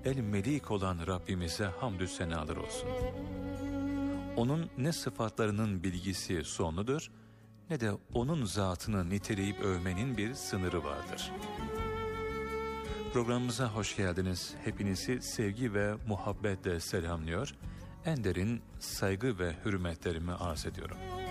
el-Melik olan Rabbimize hamdü senalar olsun. Onun ne sıfatlarının bilgisi sonludur, ne de onun zatını niteleyip övmenin bir sınırı vardır. Programımıza hoş geldiniz. Hepinizi sevgi ve muhabbetle selamlıyor, en derin saygı ve hürmetlerimi arz ediyorum.